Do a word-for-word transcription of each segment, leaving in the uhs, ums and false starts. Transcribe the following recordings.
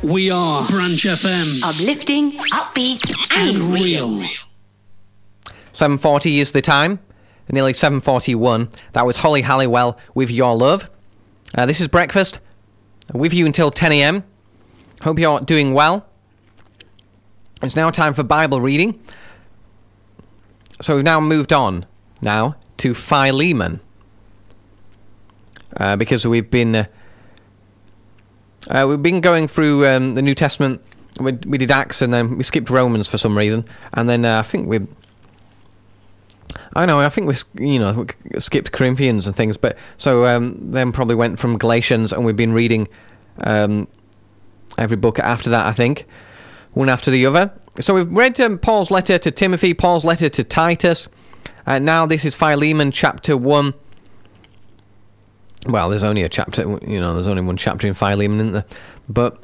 We are Branch F M. Uplifting, upbeat, and, and real. seven forty is the time. Nearly seven forty-one. That was Holly Halliwell with Your Love. Uh, this is Breakfast. With you until ten a.m. Hope you're doing well. It's now time for Bible reading. So we've now moved on now to Philemon. Uh, because we've been... Uh, Uh, we've been going through um, the New Testament. We, we did Acts, and then we skipped Romans for some reason, and then uh, I think we, I know, I think we, you know, skipped Corinthians and things. But so um, then probably went from Galatians, and we've been reading um, every book after that. I think one after the other. So we've read um, Paul's letter to Timothy, Paul's letter to Titus. Uh, now this is Philemon, chapter one. Well, there's only a chapter, you know, there's only one chapter in Philemon, isn't there? But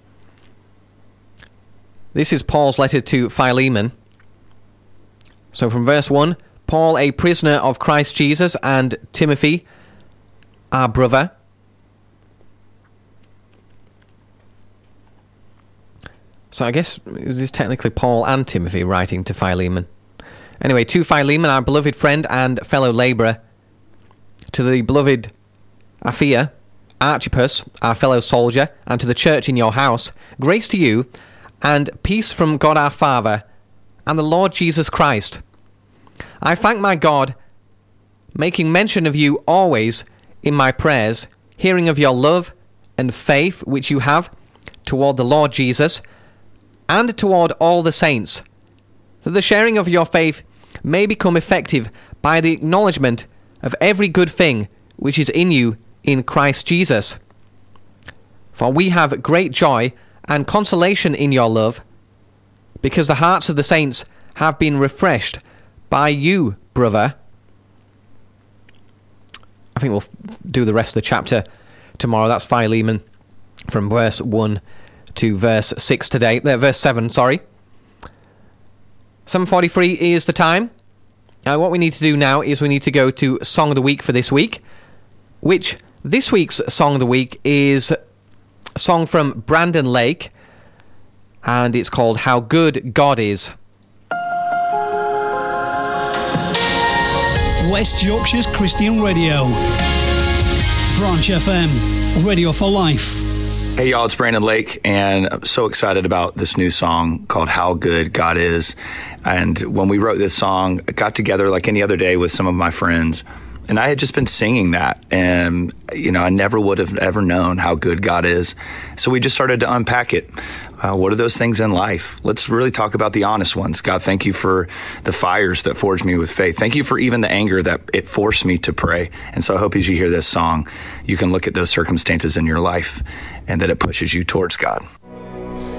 this is Paul's letter to Philemon. So from verse one, Paul, a prisoner of Christ Jesus, and Timothy, our brother. So I guess is this technically Paul and Timothy writing to Philemon? Anyway, to Philemon, our beloved friend and fellow labourer, to the beloved Aphia, Archippus, our fellow soldier, and to the church in your house, grace to you, and peace from God our Father, and the Lord Jesus Christ. I thank my God, making mention of you always in my prayers, hearing of your love and faith which you have toward the Lord Jesus, and toward all the saints, that the sharing of your faith may become effective by the acknowledgement of every good thing which is in you in Christ Jesus. For we have great joy and consolation in your love, because the hearts of the saints have been refreshed by you, brother. I think we'll do the rest of the chapter tomorrow. That's Philemon from verse one to verse six today. Uh, verse seven, sorry. seven forty-three is the time. Uh, what we need to do now is we need to go to Song of the Week for this week, which this week's Song of the Week is a song from Brandon Lake, and it's called How Good God Is. West Yorkshire's Christian Radio. Branch F M, Radio for Life. Hey y'all, it's Brandon Lake, and I'm so excited about this new song called How Good God Is. And when we wrote this song, I got together like any other day with some of my friends, and I had just been singing that, and, you know, I never would have ever known how good God is. So we just started to unpack it. Uh, what are those things in life? Let's really talk about the honest ones. God, thank you for the fires that forged me with faith. Thank you for even the anger that it forced me to pray. And so I hope as you hear this song, you can look at those circumstances in your life and that it pushes you towards God.